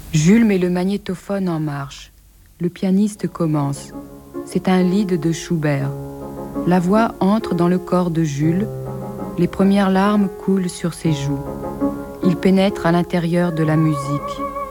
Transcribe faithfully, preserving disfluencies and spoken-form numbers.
Jules met le magnétophone en marche. Le pianiste commence. C'est un lied de Schubert. La voix entre dans le corps de Jules. Les premières larmes coulent sur ses joues. Il pénètre à l'intérieur de la musique.